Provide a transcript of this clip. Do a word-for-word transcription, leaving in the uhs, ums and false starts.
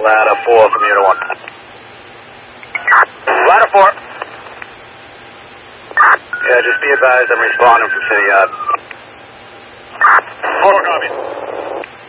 Ladder four from Unit one. Ladder four. Yeah, just be advised I'm responding from City Yard.